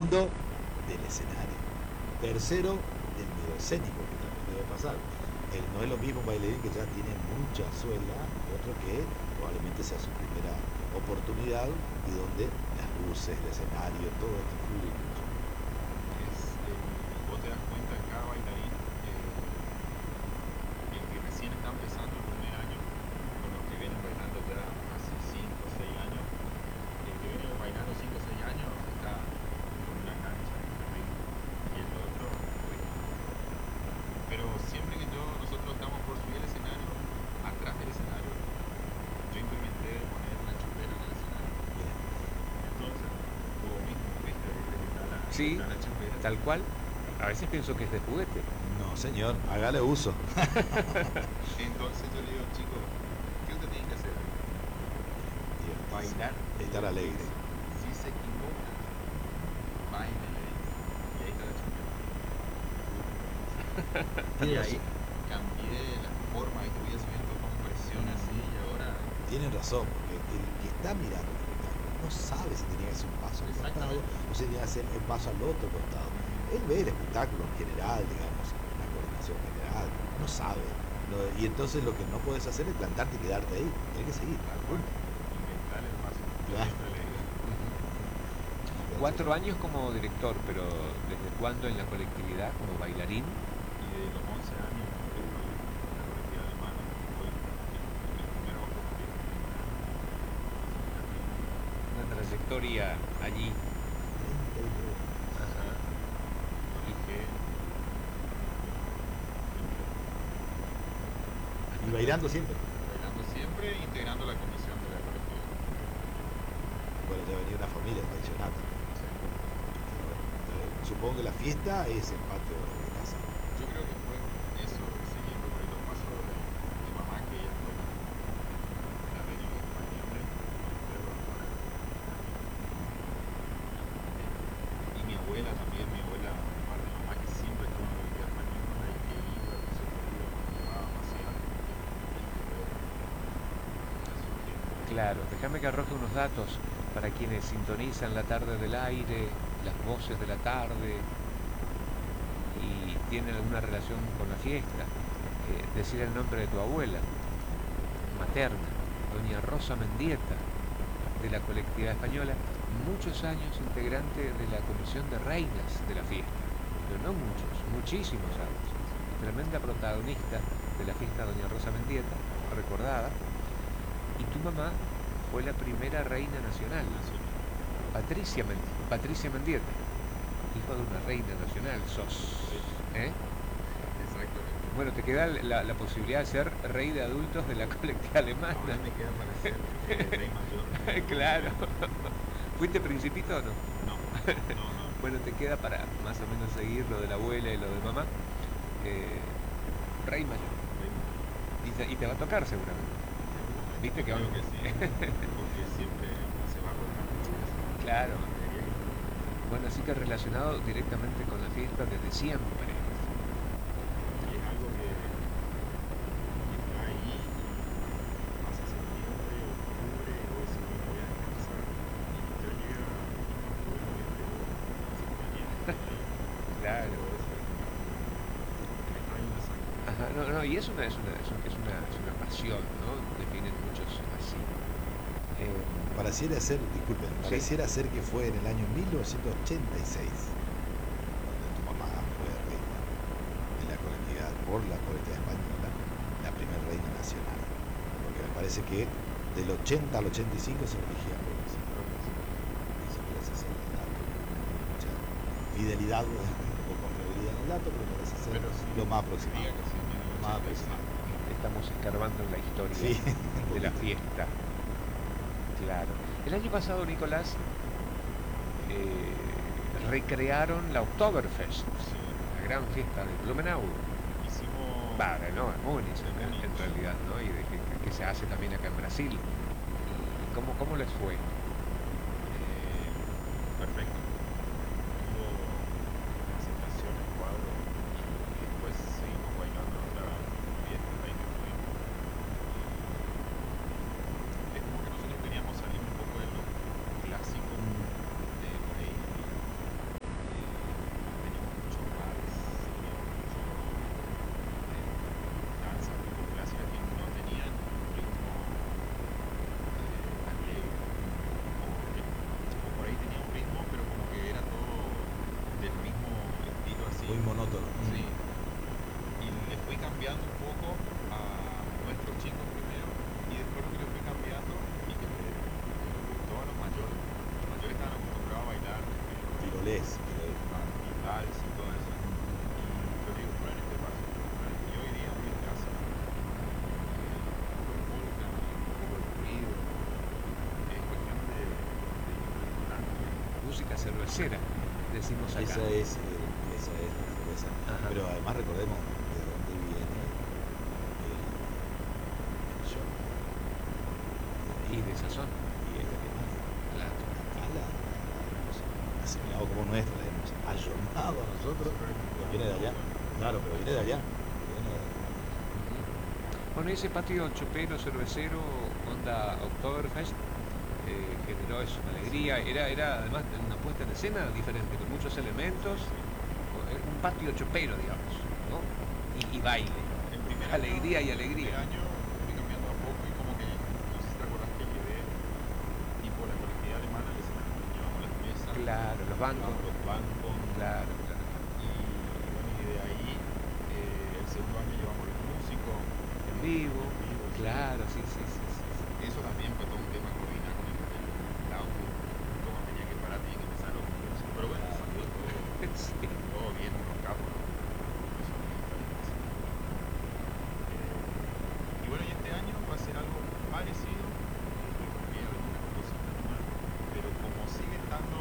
Segundo, del escenario. Tercero, del miedo escénico, que también debe pasar. No es lo mismo un bailarín que ya tiene mucha suela, otro que probablemente sea su primera oportunidad y donde las luces, el escenario, todo esto fluye mucho. Vos te das cuenta en cada bailarín, el que recién está empezando el primer año, con los que vienen bailando ya hace 5 o 6 años, el que viene bailando 5 o 6 años está con una cancha y el otro, pues, pero siempre que nosotros estamos por subir el escenario, atrás del escenario, yo implementé poner una chupera en el escenario. Bien. Entonces, vos mismo viste que Sí, está la chupera. tal cual. A veces pienso que es de juguete. No, señor, hágale uso. Entonces yo le digo, chicos, ¿qué usted tiene que hacer? Bailar. Estar alegre. Si se equivoca, bailele. Y ahí está la chupera. Y ahí cambié la forma y voy subiendo con presión así y ahora. Tienen razón, porque el que está mirando el espectáculo no sabe si tenía que hacer un paso al costado o si tenía que hacer el paso al otro costado. Él ve el espectáculo en general, digamos, una coordinación general, no sabe. Y entonces lo que no puedes hacer es plantarte y quedarte ahí, tienes que seguir. Inventar el paso. Claro. 4 años como director, pero ¿desde cuándo en la colectividad como bailarín? Y de los 11 años en la colectividad alemana fue el primer otro que Una trayectoria allí. Ajá. Y bailando siempre. Bailando siempre, integrando la comisión de la colectividad. Bueno, ya venía una familia tradicional. Supongo que la fiesta es el patio de casa. Yo creo que fue eso, siguiendo por los pasos de mi mamá, que ella fue la reina de españoles, y mi abuela también, mi abuela, de parte de mamá, que siempre estuvo en la colectividad española y que iba, que se podía, nos llevaba a pasear. Claro, déjame que arroje unos datos para quienes sintonizan la tarde del aire, las voces de la tarde y tienen alguna relación con la fiesta. Decir el nombre de tu abuela materna, doña Rosa Mendieta, de la colectividad española, muchos años integrante de la comisión de reinas de la fiesta, pero no muchos, muchísimos años. Tremenda protagonista de la fiesta doña Rosa Mendieta, recordada. Y tu mamá fue la primera reina nacional, Patricia Mendieta, hijo de una reina nacional, sos. Exactamente. Bueno, te queda la posibilidad de ser rey de adultos de la colectividad alemana. Ahora me queda para ser rey mayor. Claro. ¿Fuiste principito o no? No. Bueno, te queda para más o menos seguir lo de la abuela y lo de mamá. Rey mayor. Y te va a tocar seguramente. ¿Viste que Creo que sí, porque siempre se va a Claro. Bueno, así que relacionado directamente con la fiesta desde siempre. Y es algo que está ahí y pasa septiembre, octubre, y vos decís, bueno, voy a descansar. Y ya llega octubre, noviembre, Claro. Ajá, no, y es una pasión, ¿no? Definen muchos así. Pareciera ser, disculpen, pareciera ser que fue en el año 1986 cuando tu mamá fue reina de la colectividad, por la colectividad española, la primera reina nacional. Porque me parece que del 80 al 85 se elegía por el eso parece ser el dato. Mucha fidelidad o confiabilidad en el dato, pero parece ser lo más aproximado. Estamos escarbando en la historia de la fiesta. Claro. El año pasado, Nicolás, recrearon la Oktoberfest, la gran fiesta de Blumenau. No, es Múnich en realidad, ¿no? Y que se hace también acá en Brasil. ¿Cómo les fue? Perfecto. Hubo una presentación en cuadro y después seguimos bailando otra fiesta ahí que fuimos. Es como que nosotros queríamos salir un poco de lo clásico de por ahí muy monótono. Sí. Y le fui cambiando un poco a nuestros chicos primero y después lo que le fui cambiando y que me gustó a los mayores. Los mayores estaban acostumbrados a bailar Tirolés. y vals y todo eso. Y yo digo, prueben este paso. Y hoy día en casa, con polka, un poco de ruido, es cuestión de ignorante. Música cervecera, decimos acá. Esa es la cerveza. Ajá. Pero además recordemos de dónde viene el shot. Y de sazón. Y es la que más. Claro. Acá la hemos asimilado como nuestra, la hemos ayornado a nosotros. Pero viene de allá. Claro, pero viene de allá. Bueno, ese patio chopero cervecero onda Oktoberfest generó eso, una alegría. Era además una puesta en escena diferente, con muchos elementos. Un patio chopero, digamos, ¿no? Y baile. El primer Alegría y año, alegría. El primer año fui cambiando a poco y como que, no sé si te acuerdas que llevé tipo la colectividad alemana al escenario. Llevamos las mesas, Claro, los bancos. llevamos los bancos. Claro, claro. Y bueno, y de ahí el segundo año llevamos los músicos. En vivo. Sí. Claro, sí, sí, sí, sí. Eso también fue todo un tema coordinar con el audio, cómo tenía que parar, tenía que empezar los músicos. Pero bueno, salió todo, Sí. todo bien, unos capos, ¿no? Los sonistas y demás. Y bueno, y este año va a ser algo parecido, le cambié algunas cositas nomás, pero como sigue estando,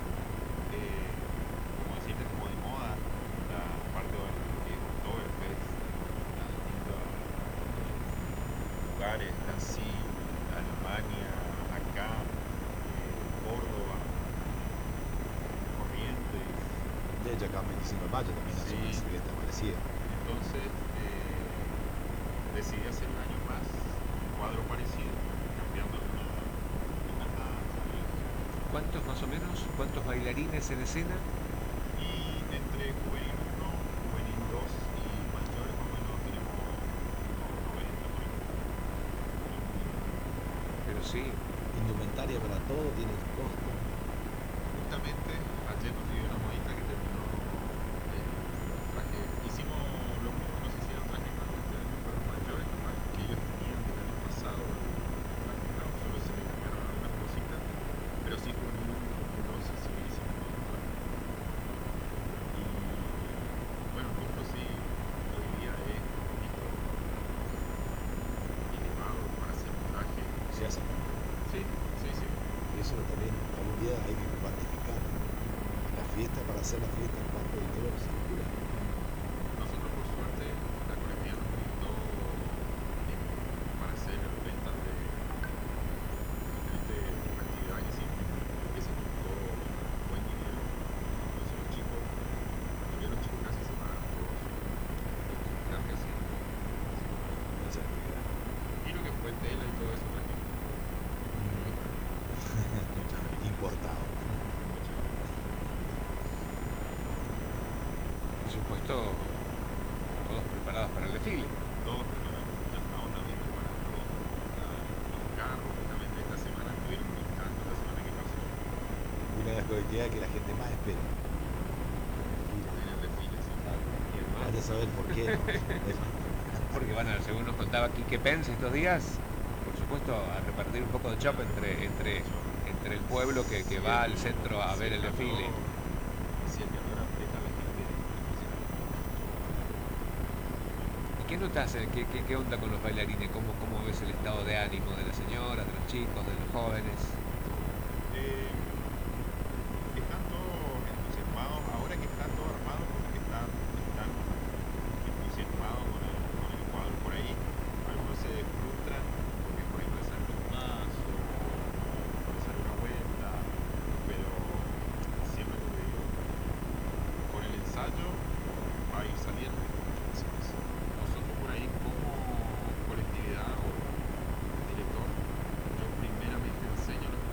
como decirte, como de moda, la parte de lo que es Oktoberfest, las distintos lugares, Brasil, Alemania, acá, Córdoba, Corrientes. De hecho, acá en 25 de mayo también hace una Sí. bicicleta parecida. Entonces decidí hacer un año más, un cuadro parecido, cambiando algunas danzas y eso. ¿Cuántos más o menos? ¿Cuántos bailarines en escena? Y entre juvenil 1, juvenil 2 y mayores más o menos tenemos unos 90 por ahí. Pero sí, Indumentaria para todo, tiene costo. Justamente ayer conseguí una modista que terminó el traje. Hicimos lo mismo, no sé si era un traje nuevo este año para los mayores nomás, que ellos tenían del año pasado el traje nuevo, solo se le cambiaron algunas cositas, pero sí con un 12 sí hicimos otro traje. Y bueno, el costo sí hoy día es un poquito elevado para hacer un traje. Se hace. Sí, sí, sí. Y eso también, algún día hay que cuantificar. La fiesta, para hacer la fiesta, cuánto dinero circula. Nosotros por suerte la economía nos brindó para hacer ventas de diferentes actividades que hicimos, que se juntó buen dinero. Entonces los chicos, la mayoría de los chicos casi se pagan todos los trajes así. Esa actividad. Y lo que fue tela y todo eso trajimos. Importado. por supuesto, todos preparados para el desfile. Todos preparados, ya estamos también preparando los carros, justamente esta semana estuvieron pintando, la semana que pasó, Una de las colectividades que la gente más espera. en el desfile, sí. Vaya a saber por qué, ¿no? Porque bueno, según nos contaba Quique Pence estos días, por supuesto, a repartir un poco de chop entre el pueblo que va al centro a ver el desfile. Sí, el calor aprieta a la gente. ¿Y qué notas? ¿Qué onda con los bailarines? ¿Cómo ves el estado de ánimo de las señoras, de los chicos, de los jóvenes? Están todos entusiasmados, ahora que está todo armado, como que están entusiasmados con el cuadro por ahí. Algunos se frustran porque por ahí no les sale un paso, o les sale una vuelta, pero siempre lo digo, con el ensayo va a ir saliendo. Nosotros por ahí como colectividad o director, yo primeramente enseño a los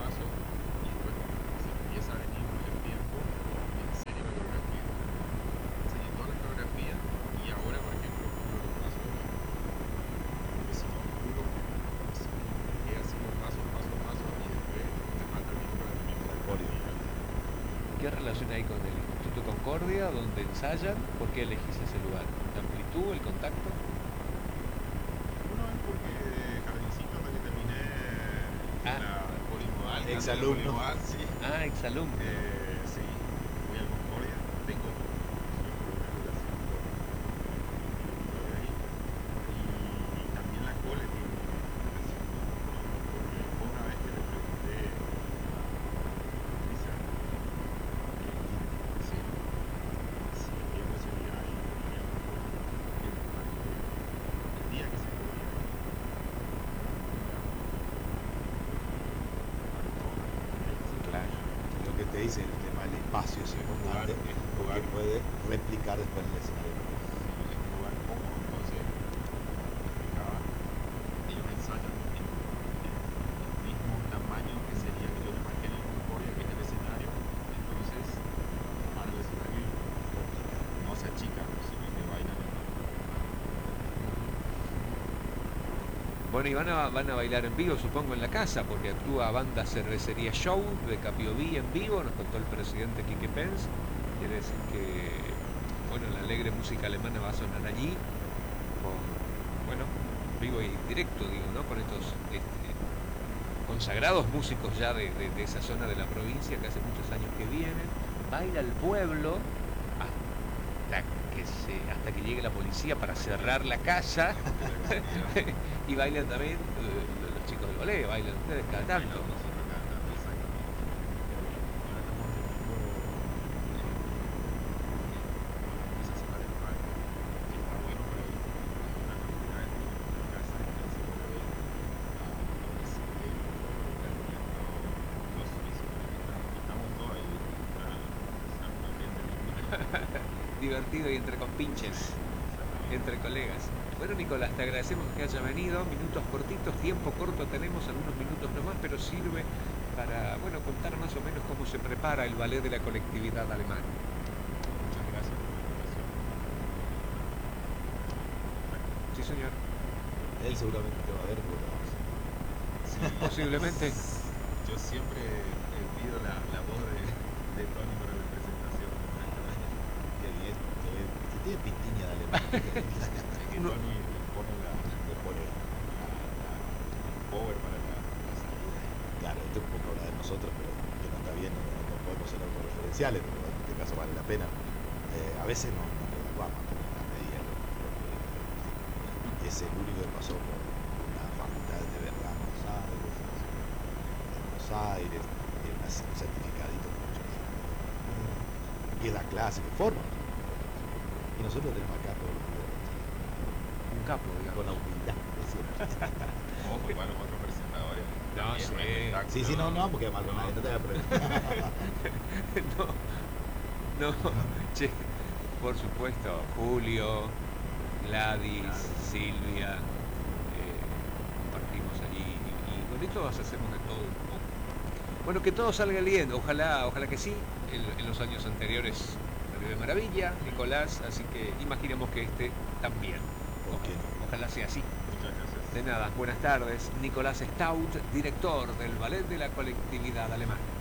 relación hay con el Instituto Concordia, donde ensayan? ¿Por qué elegís ese lugar? ¿La amplitud, el contacto? Uno es porque jardincito hasta que terminé Ah. la polimodal. Exalumno. Polimodal, sí. Ah, exalumno. Sí, fui al Concordia, tengo siempre una relación con de ahí. Y también la Cole tiene una relación porque fue una vez que le pregunté a Patricia sí, si qué posibilidad hay de que haya un el día que se podía ir. Claro. Lo que te dice el tema del espacio es importante, Es un porque lugar- puede replicar después en el escenario. Es un lugar cómodo, entonces explicaba, ellos ensayan en el mismo tamaño que sería que yo le marqué en el Concordia, que es el escenario, entonces para el escenario no se achican, sino que bailan en Bueno, y van a bailar en vivo, supongo, en la casa, porque actúa Banda Cervecería Show de Capiobí en vivo, nos contó el presidente Quique Pence. Quiere decir que, bueno, la alegre música alemana va a sonar allí, con, bueno, vivo y directo, digo, ¿no? Con estos consagrados músicos ya de esa zona de la provincia, que hace muchos años que vienen. Baila el pueblo hasta que llegue la policía para cerrar la casa. Y bailan también los chicos del ballet, bailan ustedes cada tanto. nosotros cada tanto, exactamente. Ahora estamos teniendo esa zona del parque, que está bueno para ir, hay una cantidad de niños en la casa, entonces lo ven a los vecinos, los vecinos, estamos todos ahí, está un ambiente lindo. Divertido y entre compinches, entre colegas. Bueno, Nicolás, te agradecemos que hayas venido. Minutos cortitos, tiempo corto tenemos, algunos minutos nomás, pero sirve para, bueno, contar más o menos cómo se prepara el ballet de la colectividad alemana. Muchas gracias por la invitación. Sí, señor. Él seguramente te va a ver, porque lo vamos a hacer. Sí, Posiblemente. yo siempre pido la voz de Tony para la presentación. Qué bien, qué bien. Si tiene pintiña de alemán. Es que Tony le pone Le pone el power para la salida. Claro, esto es un poco habla de nosotros, pero que no está bien, no podemos ser autorreferenciales, pero en este caso vale la pena. A veces no nos vamos a tener una medida, porque es el único que pasó por una facultad de verdad en Buenos Aires, tiene un certificadito de muchos, y da clase, que forma. Y nosotros lo tenemos acá todos los días, Un capo, con digamos. la humildad de siempre. Ojo, igual los otros presentadores. No, también sí. un espectáculo. Sí, no vamos a quedar mal con nadie, no te voy a preguntar. No, che, por supuesto, Julio, Gladys, Silvia, compartimos allí y con esto hacemos de todo un poco. Bueno, que todo salga bien, ojalá que sí. En los años anteriores salió de maravilla, Nicolás, así que imaginemos que este también. ¿Por qué no? Ojalá sea así. Muchas gracias. De nada, buenas tardes. Nicolás Stout, director del Ballet de la Colectividad Alemana.